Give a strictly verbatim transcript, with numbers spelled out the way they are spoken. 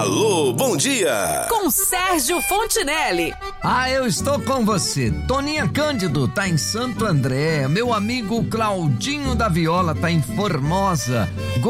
Alô, bom dia! Com Sérgio Fontinelli. Ah, eu estou com você. Toninha Cândido tá em Santo André. Meu amigo Claudinho da Viola tá em Formosa.